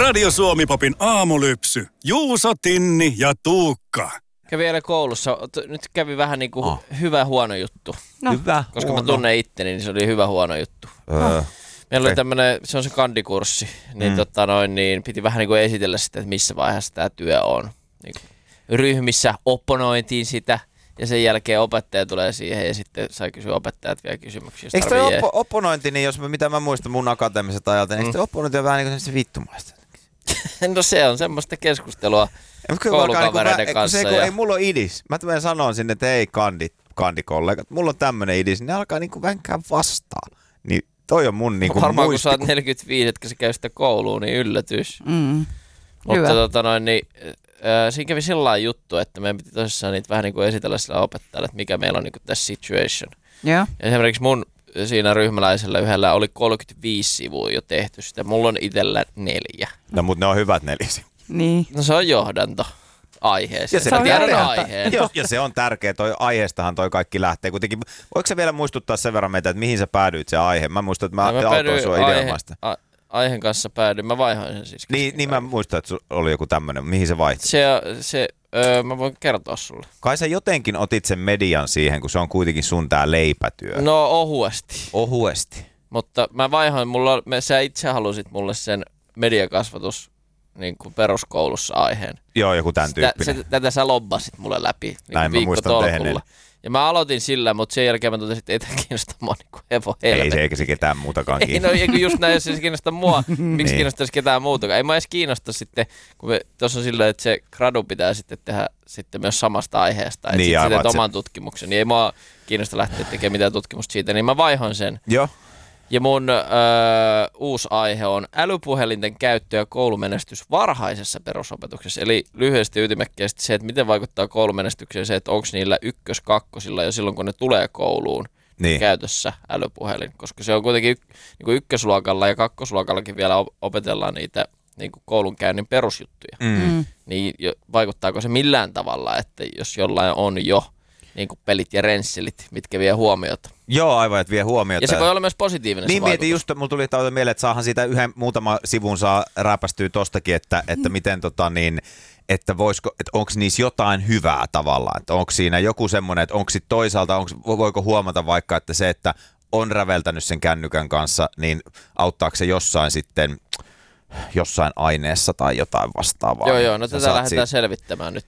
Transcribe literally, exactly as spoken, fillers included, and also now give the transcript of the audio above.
Radio Suomi-popin aamulypsy. Juuso, Tinni ja Tuukka. Kävi eilen koulussa. Nyt kävi vähän niin kuin oh. hyvä huono juttu. No. Hyvä Koska huono. Mä tunnen itteni, niin se oli hyvä huono juttu. Öö. Meillä oli tämmönen, se on se kandikurssi, niin, mm. tota noin, niin piti vähän niin kuin esitellä sitä, että missä vaiheessa tämä työ on. Niin ryhmissä opponointiin sitä. Ja sen jälkeen opettaja tulee siihen ja sitten sai kysyä opettajat vielä kysymyksiä. Eikö toi oppo- opponointi, niin jos mä, mitä mä muistan mun akateemiset ajalta, niin mm. eikö toi opponointi on vähän niin kuin se vittumaista? No se on semmoista keskustelua koulukavereiden niinku, kanssa. Se, kun ja... ei mulla ole idis. Mä tulen sanoa sinne, että ei kandit, kandikollegat, mulla on tämmönen idis, niin ne alkaa niinku vänkään vastaan. Niin toi on mun niinku varmaan muisti. kun sä oot neljäkymmentäviisi, etkä sä käy sitä kouluun, niin yllätys. Mm. Mutta tota noin, niin... Äh, siinä kävi sellainen juttu, että meidän piti tosissaan niitä vähän niin kuin esitellä sillä opettajalle, että mikä meillä on niin kuin tässä situation. Yeah. Ja esimerkiksi mun siinä ryhmäläisellä yhdellä oli kolmekymmentäviisi sivua jo tehty sitä. Mulla on itsellä neljä. No mutta ne on hyvät nelisi. Niin. No se on johdanto aiheeseen. Ja se, se on tiedän aiheen. Joo, ja se on tärkeä. Toi aiheestahan toi kaikki lähtee. Kuitenkin, voiko sä vielä muistuttaa sen verran meitä, että mihin sä päädyit se aihe? Mä muistan, että mä, no, mä autoin sua ideomaista. A- aiheen kanssa päädyin. Mä vaihoin sen siis. Niin, niin mä muistan, että oli joku tämmönen. Mihin se vaihtui? Se, se öö, mä voin kertoa sulle. Kai sä jotenkin otit sen median siihen, kun se on kuitenkin sun tää leipätyö. No ohuesti. Ohuesti. Mutta mä vaihoin, mulla, me, sä itse halusit mulle sen mediakasvatus niin kuin peruskoulussa aiheen. Joo, joku tämän tyyppinen. Sitä, tätä sä lobbasit mulle läpi niin näin mä muistan tehneen. Ja mä aloitin sillä, mutta sen jälkeen mä totesin, että ei tämä kiinnosta mua niin kuin hevo helvetti. Ei se eikä se ketään muutakaan kiinnosta. Ei, no just näin, jos se kiinnostaa mua, miksi niin. kiinnostaisi ketään muutakaan. Ei mä edes kiinnosta sitten, kun tuossa on silleen, että se gradu pitää sitten tehdä sitten myös samasta aiheesta. Että niin, sitten teet oman tutkimuksen, niin ei mua kiinnosta lähteä tekemään mitään tutkimusta siitä, niin mä vaihoin sen. Joo. Ja mun öö, uusi aihe on älypuhelinten käyttö ja koulumenestys varhaisessa perusopetuksessa. Eli lyhyesti ytimekkäästi se, että miten vaikuttaa koulumenestykseen se, että onko niillä ykkös-, kakkosilla jo silloin, kun ne tulee kouluun niin. käytössä älypuhelin. Koska se on kuitenkin niin kuin ykkösluokalla ja kakkosluokallakin vielä opetellaan niitä niin kuin koulunkäynnin perusjuttuja. Mm. Niin vaikuttaako se millään tavalla, että jos jollain on jo niin kuin pelit ja rensselit, mitkä vie huomiota. Joo, aivan, että vie huomiota. Ja se voi olla myös positiivinen niin se mietin just, mulla tuli tauta mieleen, että saahan siitä yhden muutama sivun saa räpästyä tostakin, että, että miten tota niin, että voisiko, että onko niissä jotain hyvää tavallaan, että onko siinä joku semmoinen, että onko sit toisaalta, onko, voiko huomata vaikka, että se, että on räveltänyt sen kännykän kanssa, niin auttaako se jossain sitten, jossain aineessa tai jotain vastaavaa. Joo, joo, no tätä lähdetään siitä selvittämään nyt.